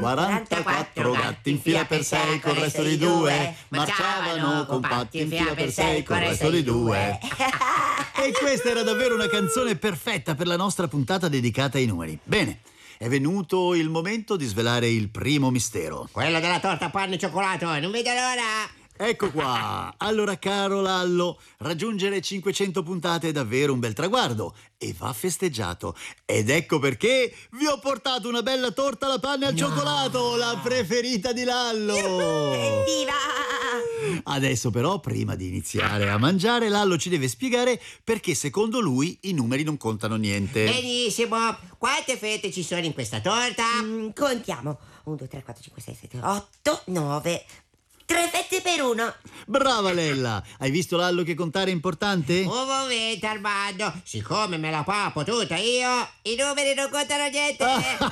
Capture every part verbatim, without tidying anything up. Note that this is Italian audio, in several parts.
quarantaquattro gatti in fila per sei col resto di due marciavano compatti in fila per sei col resto di due. E questa era davvero una canzone perfetta per la nostra puntata dedicata ai numeri. Bene, è venuto il momento di svelare il primo mistero. Quello della torta panna e cioccolato, non vedo l'ora! Ecco qua. Allora, caro Lallo, raggiungere cinquecento puntate è davvero un bel traguardo e va festeggiato. Ed ecco perché vi ho portato una bella torta alla panna e al No. cioccolato, la preferita di Lallo. Evviva! Adesso però, prima di iniziare a mangiare, Lallo ci deve spiegare perché secondo lui i numeri non contano niente. Benissimo, quante fette ci sono in questa torta? Mm, contiamo. uno, due, tre, quattro, cinque, sei, sette, otto, nove. Tre fette per uno. Brava Lella! Hai visto Lallo che contare è importante? Un momento, Armando, siccome me la papo tutta io, i numeri non contano niente.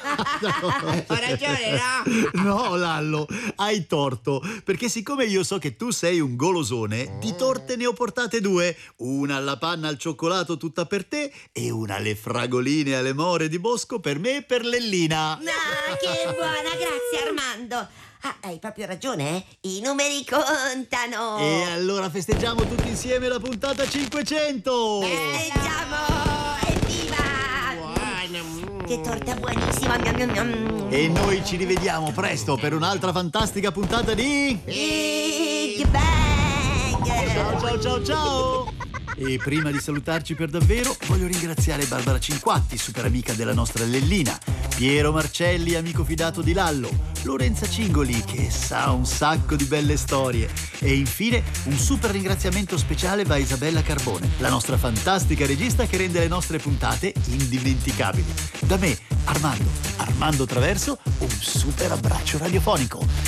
Ho ragione, no? No, Lallo, hai torto, perché siccome io so che tu sei un golosone, di torte ne ho portate due, una alla panna al cioccolato tutta per te e una alle fragoline e alle more di bosco per me e per Lellina. Ah, che buona, grazie Armando. Ah, hai proprio ragione, eh? I numeri contano. E allora festeggiamo tutti insieme la puntata cinquecento! Festeggiamo! Evviva! Buona. mm. Che torta buonissima! Miam, miam, miam. E noi ci rivediamo presto per un'altra fantastica puntata di... Big Bang! Ciao ciao ciao ciao! E prima di salutarci per davvero voglio ringraziare Barbara Cinquatti, super amica della nostra Lellina, Piero Marcelli, amico fidato di Lallo, Lorenza Cingoli che sa un sacco di belle storie e infine un super ringraziamento speciale va a Isabella Carbone, la nostra fantastica regista che rende le nostre puntate indimenticabili. Da me, Armando, Armando Traverso, un super abbraccio radiofonico.